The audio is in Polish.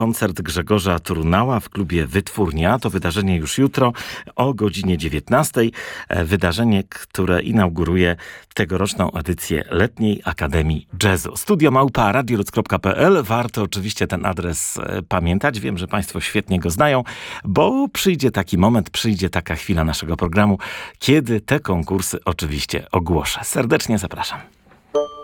Koncert Grzegorza Trunała w klubie Wytwórnia. To wydarzenie już jutro o godzinie 19. Wydarzenie, które inauguruje tegoroczną edycję Letniej Akademii Jazzu. studio@radioludzk.pl. Warto oczywiście ten adres pamiętać. Wiem, że Państwo świetnie go znają, bo przyjdzie taki moment, przyjdzie taka chwila naszego programu, kiedy te konkursy oczywiście ogłoszę. Serdecznie zapraszam.